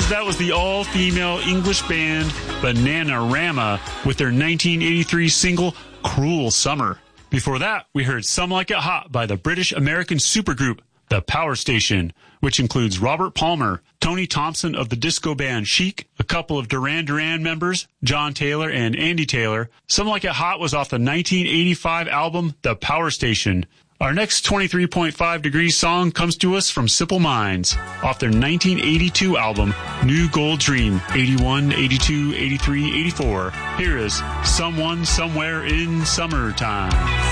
That was the all-female English band Bananarama with their 1983 single, Cruel Summer. Before that, we heard Some Like It Hot by the British-American supergroup The Power Station, which includes Robert Palmer, Tony Thompson of the disco band Chic, a couple of Duran Duran members, John Taylor and Andy Taylor. Some Like It Hot was off the 1985 album The Power Station. Our next 23.5 degrees song comes to us from Simple Minds, off their 1982 album, New Gold Dream, 81, 82, 83, 84. Here is Someone Somewhere in Summertime.